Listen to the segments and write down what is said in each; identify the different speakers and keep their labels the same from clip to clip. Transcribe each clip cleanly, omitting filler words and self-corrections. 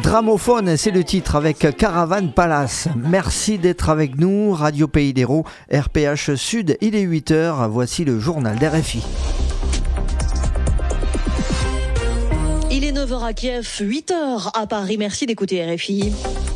Speaker 1: Dramophone, c'est le titre avec Caravane Palace. Merci d'être avec nous. Radio Pays d'Hérault, RPH Sud, il est 8h. Voici le journal d'RFI.
Speaker 2: Il est 9h à Kiev, 8h à Paris. Merci d'écouter RFI.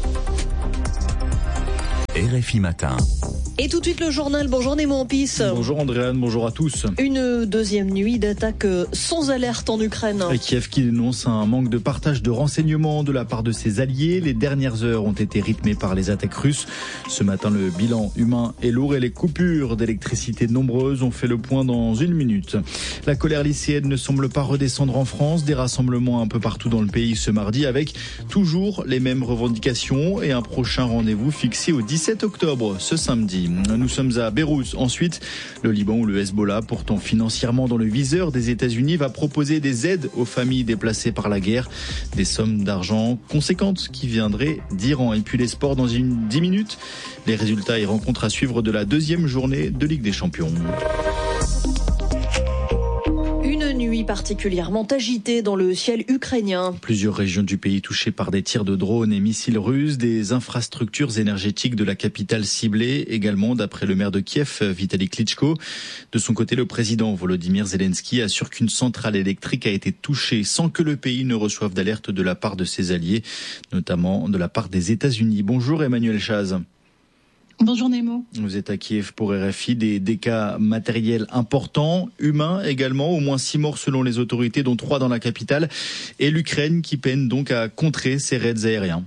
Speaker 3: RFI Matin.
Speaker 2: Et tout de suite le journal. Bonjour Nemo Ampis.
Speaker 4: Bonjour Andréane, bonjour à tous.
Speaker 2: Une deuxième nuit d'attaque sans alerte en Ukraine.
Speaker 4: Et Kiev qui dénonce un manque de partage de renseignements de la part de ses alliés. Les dernières heures ont été rythmées par les attaques russes. Ce matin, le bilan humain est lourd et les coupures d'électricité nombreuses. On fait le point dans une minute. La colère lycéenne ne semble pas redescendre en France. Des rassemblements un peu partout dans le pays ce mardi avec toujours les mêmes revendications et un prochain rendez-vous fixé au 17 octobre, ce samedi. Nous sommes à Beyrouth. Ensuite, le Liban où le Hezbollah, pourtant financièrement dans le viseur des États-Unis, va proposer des aides aux familles déplacées par la guerre. Des sommes d'argent conséquentes qui viendraient d'Iran. Et puis les sports dans 10 minutes. Les résultats et rencontres à suivre de la deuxième journée de Ligue des Champions.
Speaker 2: Une nuit particulièrement agitée dans le ciel ukrainien.
Speaker 4: Plusieurs régions du pays touchées par des tirs de drones et missiles russes, des infrastructures énergétiques de la capitale ciblées également, d'après le maire de Kiev, Vitali Klitschko. De son côté, le président Volodymyr Zelensky assure qu'une centrale électrique a été touchée sans que le pays ne reçoive d'alerte de la part de ses alliés, notamment de la part des États-Unis. Bonjour Emmanuel Chaz.
Speaker 5: Bonjour Nemo.
Speaker 4: Vous êtes à Kiev pour RFI, des dégâts matériels importants, humains également, au moins 6 morts selon les autorités, dont 3 dans la capitale, et l'Ukraine qui peine donc à contrer ces raids aériens.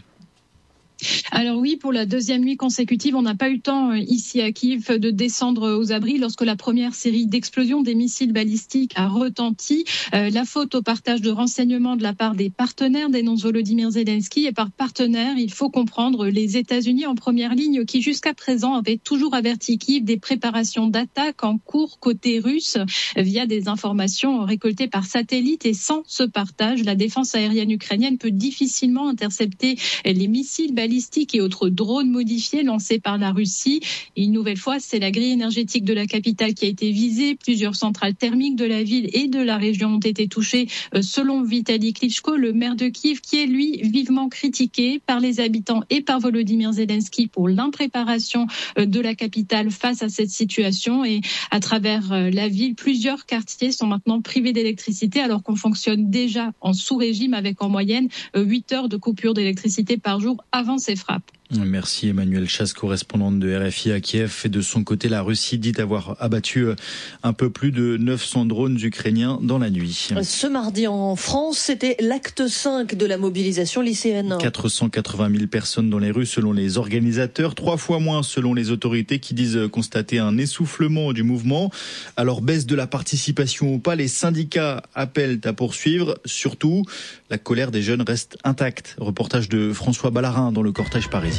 Speaker 5: Alors oui, pour la deuxième nuit consécutive, on n'a pas eu le temps ici à Kiev de descendre aux abris lorsque la première série d'explosions des missiles balistiques a retenti. La faute au partage de renseignements de la part des partenaires, dénonce Volodymyr Zelensky. Et par partenaires, il faut comprendre les États-Unis en première ligne qui jusqu'à présent avaient toujours averti Kiev des préparations d'attaques en cours côté russe via des informations récoltées par satellite. Et sans ce partage, la défense aérienne ukrainienne peut difficilement intercepter les missiles balistiques et autres drones modifiés lancés par la Russie. Et une nouvelle fois, c'est la grille énergétique de la capitale qui a été visée. Plusieurs centrales thermiques de la ville et de la région ont été touchées, selon Vitali Klitschko, le maire de Kiev, qui est lui vivement critiqué par les habitants et par Volodymyr Zelensky pour l'impréparation de la capitale face à cette situation. Et à travers la ville, plusieurs quartiers sont maintenant privés d'électricité alors qu'on fonctionne déjà en sous-régime avec en moyenne 8 heures de coupure d'électricité par jour avant ces frappes.
Speaker 4: Merci Emmanuel Chaz, correspondante de RFI à Kiev. Et de son côté, la Russie dit avoir abattu un peu plus de 900 drones ukrainiens dans la nuit.
Speaker 2: Ce mardi en France, c'était l'acte 5 de la mobilisation lycéenne.
Speaker 4: 480 000 personnes dans les rues selon les organisateurs, 3 fois moins selon les autorités qui disent constater un essoufflement du mouvement. Alors baisse de la participation ou pas, les syndicats appellent à poursuivre. Surtout, la colère des jeunes reste intacte. Reportage de François Ballarin dans le cortège parisien.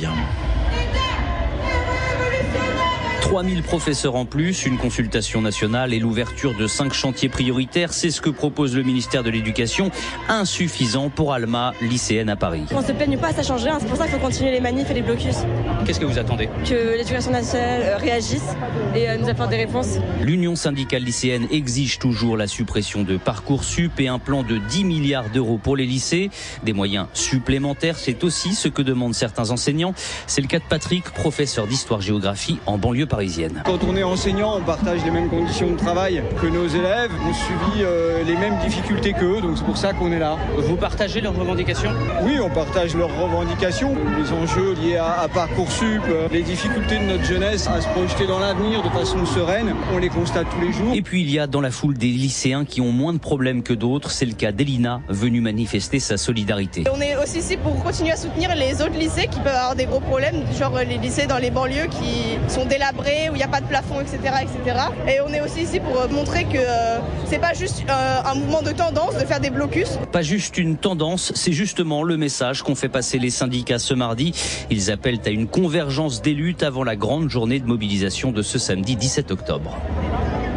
Speaker 6: 3000 professeurs en plus, une consultation nationale et l'ouverture de 5 chantiers prioritaires, c'est ce que propose le ministère de l'Éducation, insuffisant pour Alma, lycéenne à Paris.
Speaker 7: On ne se plaigne pas, ça change rien, c'est pour ça qu'il faut continuer les manifs et les blocus.
Speaker 6: Qu'est-ce que vous attendez ?
Speaker 7: Que l'Éducation nationale réagisse et nous apporte des réponses.
Speaker 6: L'Union syndicale lycéenne exige toujours la suppression de Parcoursup et un plan de 10 milliards d'euros pour les lycées. Des moyens supplémentaires, c'est aussi ce que demandent certains enseignants. C'est le cas de Patrick, professeur d'histoire-géographie en banlieue parisienne.
Speaker 8: Quand on est enseignant, on partage les mêmes conditions de travail que nos élèves, on subit les mêmes difficultés qu'eux, donc c'est pour ça qu'on est là.
Speaker 6: Vous partagez leurs revendications ?
Speaker 8: Oui, on partage leurs revendications, les enjeux liés à Parcoursup, les difficultés de notre jeunesse à se projeter dans l'avenir de façon sereine, on les constate tous les jours.
Speaker 6: Et puis il y a dans la foule des lycéens qui ont moins de problèmes que d'autres, c'est le cas d'Elina, venue manifester sa solidarité.
Speaker 7: On est aussi ici pour continuer à soutenir les autres lycées qui peuvent avoir des gros problèmes, genre les lycées dans les banlieues qui sont délabrés, où il n'y a pas de plafond, etc., etc. Et on est aussi ici pour montrer que c'est pas juste un mouvement de tendance de faire des blocus.
Speaker 6: Pas juste une tendance, c'est justement le message qu'ont fait passer les syndicats ce mardi. Ils appellent à une convergence des luttes avant la grande journée de mobilisation de ce samedi 17 octobre.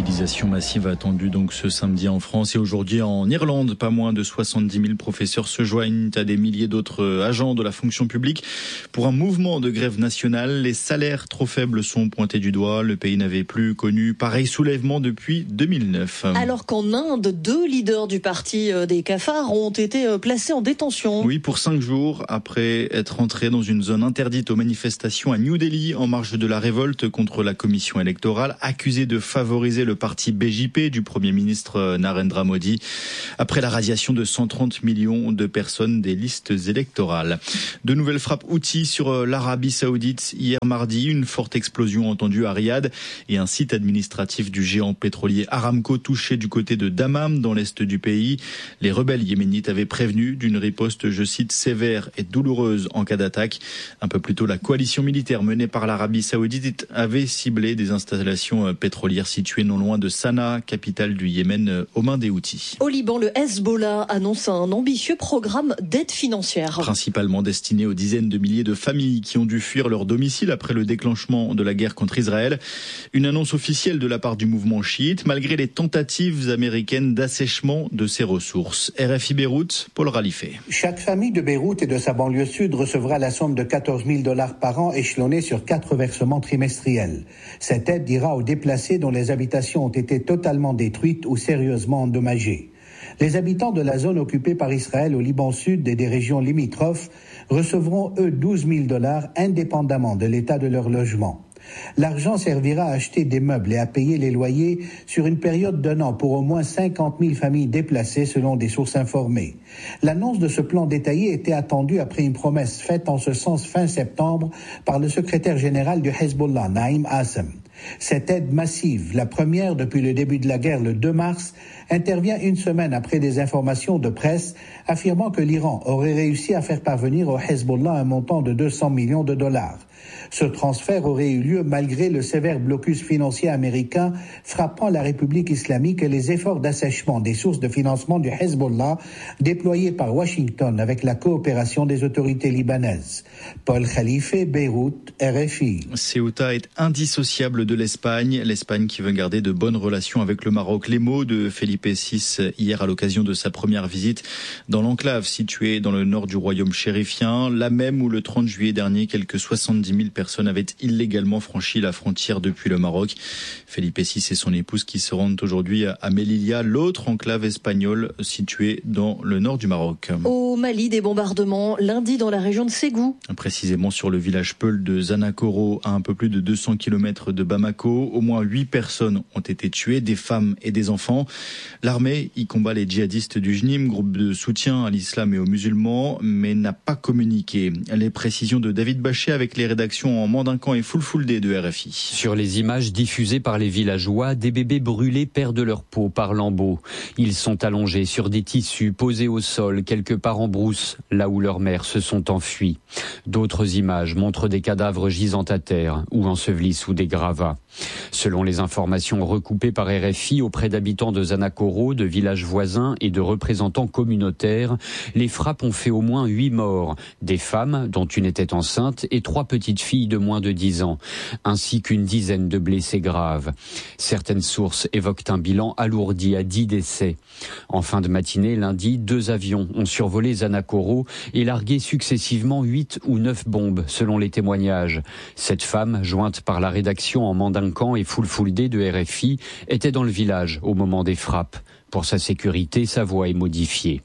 Speaker 4: mobilisation massive attendue donc ce samedi en France et aujourd'hui en Irlande. Pas moins de 70 000 professeurs se joignent à des milliers d'autres agents de la fonction publique pour un mouvement de grève nationale. Les salaires trop faibles sont pointés du doigt. Le pays n'avait plus connu pareil soulèvement depuis 2009.
Speaker 2: Alors qu'en Inde, 2 leaders du parti des cafards ont été placés en détention.
Speaker 4: Oui, pour 5 jours après être entrés dans une zone interdite aux manifestations à New Delhi en marge de la révolte contre la commission électorale, accusée de favoriser le parti BJP du Premier ministre Narendra Modi après la radiation de 130 millions de personnes des listes électorales. De nouvelles frappes Houthis sur l'Arabie Saoudite hier mardi, une forte explosion entendue à Riyad et un site administratif du géant pétrolier Aramco touché du côté de Dammam dans l'est du pays. Les rebelles yéménites avaient prévenu d'une riposte, je cite, sévère et douloureuse en cas d'attaque. Un peu plus tôt, la coalition militaire menée par l'Arabie Saoudite avait ciblé des installations pétrolières situées non loin de Sanaa, capitale du Yémen, aux mains des Houthis.
Speaker 2: Au Liban, le Hezbollah annonce un ambitieux programme d'aide financière.
Speaker 4: Principalement destiné aux dizaines de milliers de familles qui ont dû fuir leur domicile après le déclenchement de la guerre contre Israël. Une annonce officielle de la part du mouvement chiite, malgré les tentatives américaines d'assèchement de ses ressources. RFI Beyrouth, Paul Ralifé.
Speaker 3: Chaque famille de Beyrouth et de sa banlieue sud recevra la somme de $14 000 par an échelonnée sur 4 versements trimestriels. Cette aide ira aux déplacés dont les habitations ont été totalement détruites ou sérieusement endommagées. Les habitants de la zone occupée par Israël au Liban Sud et des régions limitrophes recevront, eux, $12 000 indépendamment de l'état de leur logement. L'argent servira à acheter des meubles et à payer les loyers sur une période d'1 an pour au moins 50 000 familles déplacées selon des sources informées. L'annonce de ce plan détaillé était attendue après une promesse faite en ce sens fin septembre par le secrétaire général du Hezbollah, Naïm Assem. Cette aide massive, la première depuis le début de la guerre le 2 mars, intervient une semaine après des informations de presse affirmant que l'Iran aurait réussi à faire parvenir au Hezbollah un montant de $200 millions. Ce transfert aurait eu lieu malgré le sévère blocus financier américain frappant la République islamique et les efforts d'assèchement des sources de financement du Hezbollah déployés par Washington avec la coopération des autorités libanaises. Paul Khalife, Beyrouth, RFI.
Speaker 4: Ceuta est indissociable de l'Espagne qui veut garder de bonnes relations avec le Maroc. Les mots de Felipe VI hier à l'occasion de sa première visite dans l'enclave située dans le nord du royaume chérifien, la même où le 30 juillet dernier, quelques 70 000 personnes avaient illégalement franchi la frontière depuis le Maroc. Felipe VI et son épouse qui se rendent aujourd'hui à Melilla, l'autre enclave espagnole située dans le nord du Maroc.
Speaker 2: Au Mali, des bombardements lundi dans la région de Ségou.
Speaker 4: Précisément sur le village Peul de Zanakoro, à un peu plus de 200 km de Bamako. Au moins 8 personnes ont été tuées, des femmes et des enfants. L'armée y combat les djihadistes du JNIM, groupe de soutien à l'islam et aux musulmans, mais n'a pas communiqué. Les précisions de David Bachet avec les rédactions en Mandincan et Fulfulde de RFI.
Speaker 9: Sur les images diffusées par les villageois, des bébés brûlés perdent leur peau par lambeaux. Ils sont allongés sur des tissus posés au sol, quelque part en brousse, là où leurs mères se sont enfuies. D'autres images montrent des cadavres gisant à terre ou ensevelis sous des gravats. Selon les informations recoupées par RFI auprès d'habitants de Zanakoro, de villages voisins et de représentants communautaires, les frappes ont fait au moins 8 morts, des femmes dont une était enceinte et 3 petites filles de moins de 10 ans, ainsi qu'une dizaine de blessés graves. Certaines sources évoquent un bilan alourdi à 10 décès. En fin de matinée, lundi, 2 avions ont survolé Zanakoro et largué successivement 8 ou 9 bombes, selon les témoignages. Cette femme, jointe par la rédaction en Mandincan et Fulfulde de RFI, était dans le village au moment des frappes. Pour sa sécurité, sa voix est modifiée.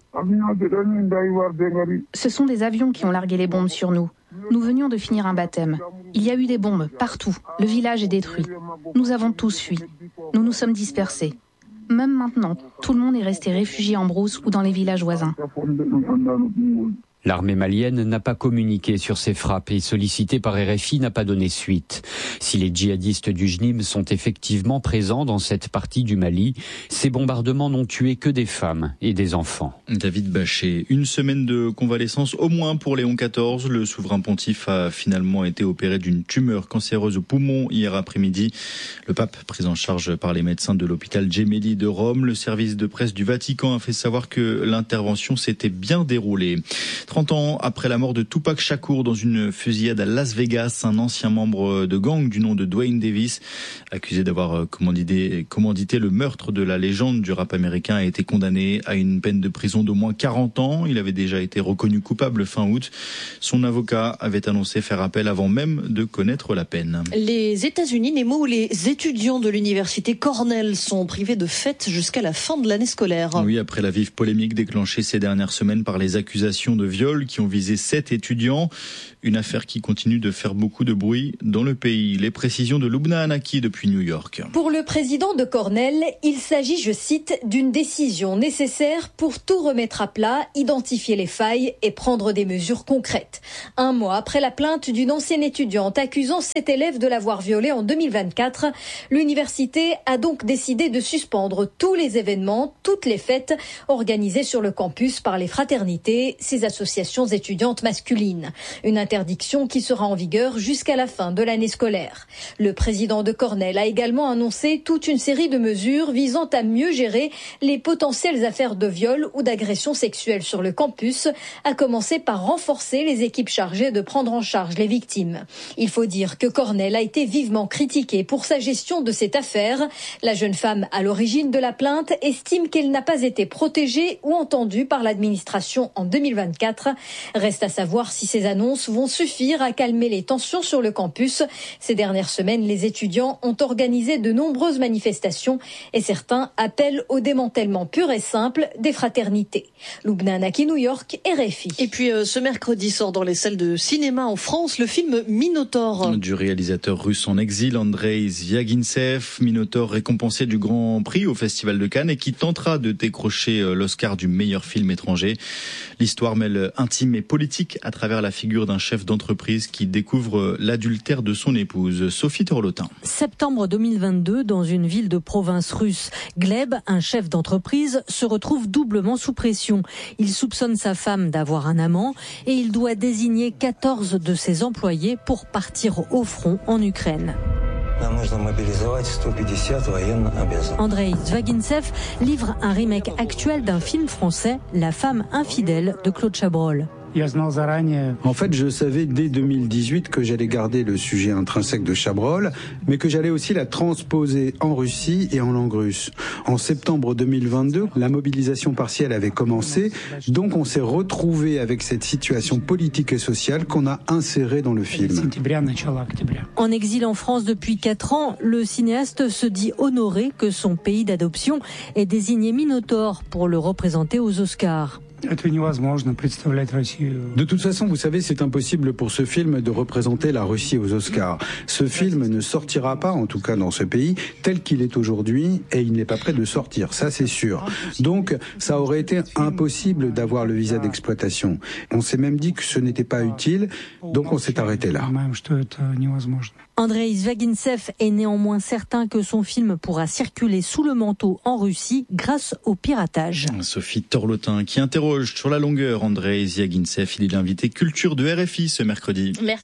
Speaker 10: Ce sont des avions qui ont largué les bombes sur nous. Nous venions de finir un baptême. Il y a eu des bombes partout. Le village est détruit. Nous avons tous fui. Nous nous sommes dispersés. Même maintenant, tout le monde est resté réfugié en brousse ou dans les villages voisins.
Speaker 9: L'armée malienne n'a pas communiqué sur ces frappes et sollicité par RFI n'a pas donné suite. Si les djihadistes du JNIM sont effectivement présents dans cette partie du Mali, ces bombardements n'ont tué que des femmes et des enfants.
Speaker 4: David Bachet, une semaine de convalescence au moins pour Léon XIV. Le souverain pontife a finalement été opéré d'une tumeur cancéreuse au poumon hier après-midi. Le pape, pris en charge par les médecins de l'hôpital Gemelli de Rome, le service de presse du Vatican a fait savoir que l'intervention s'était bien déroulée. 30 ans après la mort de Tupac Shakur dans une fusillade à Las Vegas, un ancien membre de gang du nom de Dwayne Davis, accusé d'avoir commandité le meurtre de la légende du rap américain, a été condamné à une peine de prison d'au moins 40 ans. Il avait déjà été reconnu coupable fin août. Son avocat avait annoncé faire appel avant même de connaître la peine.
Speaker 2: Les États-Unis, Nemo, où les étudiants de l'université Cornell sont privés de fêtes jusqu'à la fin de l'année scolaire.
Speaker 4: Oui, après la vive polémique déclenchée ces dernières semaines par les accusations de viol qui ont visé 7 étudiants. Une affaire qui continue de faire beaucoup de bruit dans le pays. Les précisions de Lubna Anaki depuis New York.
Speaker 11: Pour le président de Cornell, il s'agit, je cite, d'une décision nécessaire pour tout remettre à plat, identifier les failles et prendre des mesures concrètes. Un mois après la plainte d'une ancienne étudiante accusant cet élève de l'avoir violée en 2024, l'université a donc décidé de suspendre tous les événements, toutes les fêtes organisées sur le campus par les fraternités, ces associations étudiantes masculines. Une interdiction qui sera en vigueur jusqu'à la fin de l'année scolaire. Le président de Cornell a également annoncé toute une série de mesures visant à mieux gérer les potentielles affaires de viol ou d'agression sexuelle sur le campus, à commencer par renforcer les équipes chargées de prendre en charge les victimes. Il faut dire que Cornell a été vivement critiqué pour sa gestion de cette affaire. La jeune femme à l'origine de la plainte estime qu'elle n'a pas été protégée ou entendue par l'administration en 2024. Reste à savoir si ces annonces vont suffire à calmer les tensions sur le campus. Ces dernières semaines, les étudiants ont organisé de nombreuses manifestations et certains appellent au démantèlement pur et simple des fraternités. Lubna Anaki, New York, RFI.
Speaker 2: Et puis ce mercredi sort dans les salles de cinéma en France le film Minotaure.
Speaker 4: Du réalisateur russe en exil, Andrei Zvyagintsev, Minotaure récompensé du Grand Prix au Festival de Cannes et qui tentera de décrocher l'Oscar du meilleur film étranger. L'histoire mêle intime et politique à travers la figure d'un chef d'entreprise qui découvre l'adultère de son épouse. Sophie Torlotin.
Speaker 12: Septembre 2022, dans une ville de province russe, Gleb, un chef d'entreprise, se retrouve doublement sous pression. Il soupçonne sa femme d'avoir un amant et il doit désigner 14 de ses employés pour partir au front en Ukraine. Andrei Zvyagintsev livre un remake actuel d'un film français, La femme infidèle de Claude Chabrol.
Speaker 13: En fait, je savais dès 2018 que j'allais garder le sujet intrinsèque de Chabrol, mais que j'allais aussi la transposer en Russie et en langue russe. En septembre 2022, la mobilisation partielle avait commencé, donc on s'est retrouvé avec cette situation politique et sociale qu'on a insérée dans le film.
Speaker 12: En exil en France depuis 4 ans, le cinéaste se dit honoré que son pays d'adoption ait désigné Minotaure pour le représenter aux Oscars.
Speaker 13: De toute façon, vous savez, c'est impossible pour ce film de représenter la Russie aux Oscars. Ce film ne sortira pas, en tout cas dans ce pays, tel qu'il est aujourd'hui, et il n'est pas prêt de sortir, ça c'est sûr. Donc, ça aurait été impossible d'avoir le visa d'exploitation. On s'est même dit que ce n'était pas utile, donc on s'est arrêté là.
Speaker 12: Andrei Zvyagintsev est néanmoins certain que son film pourra circuler sous le manteau en Russie grâce au piratage.
Speaker 4: Sophie Torlotin qui interroge sur la longueur Andrei Zvyagintsev. Il est l'invité culture de RFI ce mercredi.
Speaker 2: Merci.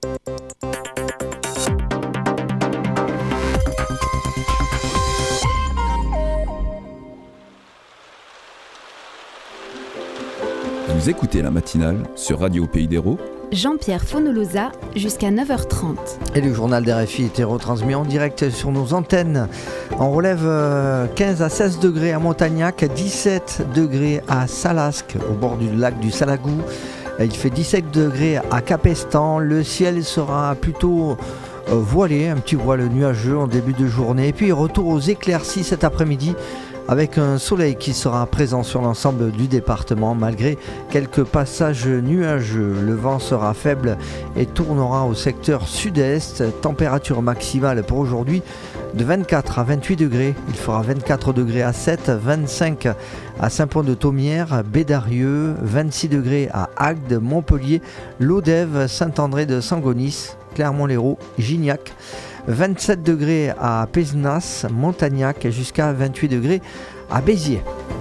Speaker 14: Vous écoutez la matinale sur Radio Pays d'Hérault.
Speaker 15: Jean-Pierre Fonolosa jusqu'à 9h30.
Speaker 1: Et le journal d'RFI était retransmis en direct sur nos antennes. On relève 15 à 16 degrés à Montagnac, 17 degrés à Salasque, au bord du lac du Salagou. Il fait 17 degrés à Capestan. Le ciel sera plutôt voilé, un petit voile nuageux en début de journée. Et puis retour aux éclaircies cet après-midi, avec un soleil qui sera présent sur l'ensemble du département malgré quelques passages nuageux. Le vent sera faible et tournera au secteur sud-est. Température maximale pour aujourd'hui de 24 à 28 degrés. Il fera 24 degrés à 7, 25 à Saint-Pont-de-Thomières, Bédarieux, 26 degrés à Agde, Montpellier, Lodève, Saint-André de Sangonis, Clermont-Lérault, Gignac. 27 degrés à Pézenas, Montagnac, jusqu'à 28 degrés à Béziers.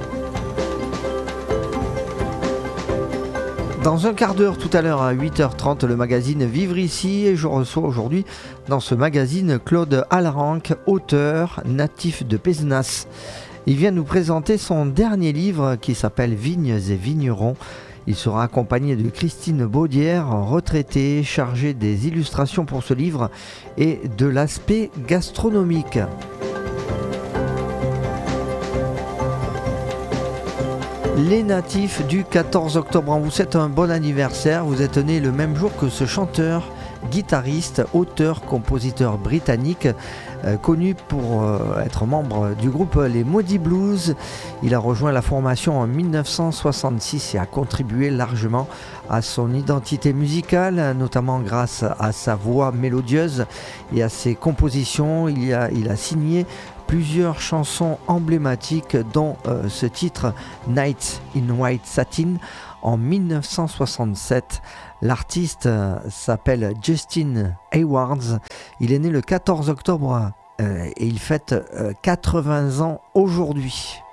Speaker 1: Dans un quart d'heure, tout à l'heure à 8h30, le magazine Vivre ici, et je reçois aujourd'hui dans ce magazine Claude Alranc, auteur natif de Pézenas. Il vient nous présenter son dernier livre qui s'appelle Vignes et vignerons. Il sera accompagné de Christine Baudière, retraitée, chargée des illustrations pour ce livre et de l'aspect gastronomique. Les natifs du 14 octobre, on vous souhaite un bon anniversaire. Vous êtes né le même jour que ce chanteur, guitariste, auteur, compositeur britannique, connu pour être membre du groupe Les Moody Blues. Il a rejoint la formation en 1966 et a contribué largement à son identité musicale, notamment grâce à sa voix mélodieuse et à ses compositions. Il a signé plusieurs chansons emblématiques, dont ce titre Night in White Satin en 1967. L'artiste s'appelle Justin Hayward. Il est né le 14 octobre et il fête 80 ans aujourd'hui.